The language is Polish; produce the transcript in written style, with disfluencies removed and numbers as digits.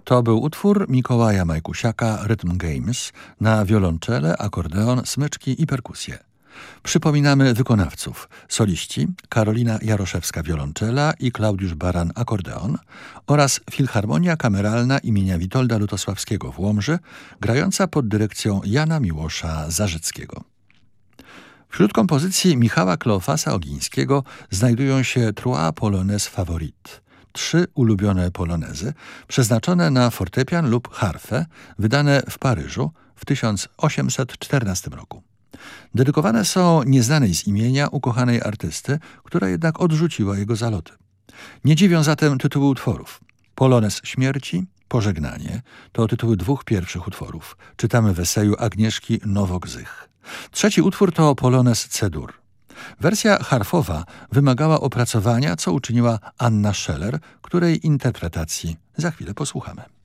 To był utwór Mikołaja Majkusiaka Rhythm Games na wiolonczele, akordeon, smyczki i perkusję. Przypominamy wykonawców: soliści Karolina Jaroszewska wiolonczela i Klaudiusz Baran akordeon oraz Filharmonia Kameralna imienia Witolda Lutosławskiego w Łomży, grająca pod dyrekcją Jana Miłosza Zarzyckiego. Wśród kompozycji Michała Kleofasa-Ogińskiego znajdują się Trois Polonaises Favorites, 3 ulubione polonezy, przeznaczone na fortepian lub harfę, wydane w Paryżu w 1814 roku. Dedykowane są nieznanej z imienia ukochanej artysty, która jednak odrzuciła jego zaloty. Nie dziwią zatem tytuły utworów. Polonez śmierci, Pożegnanie to tytuły 2 pierwszych utworów. Czytamy w eseju Agnieszki Nowok-Zych. Trzeci utwór to Polonez C-dur. Wersja harfowa wymagała opracowania, co uczyniła Anna Scheller, której interpretacji za chwilę posłuchamy.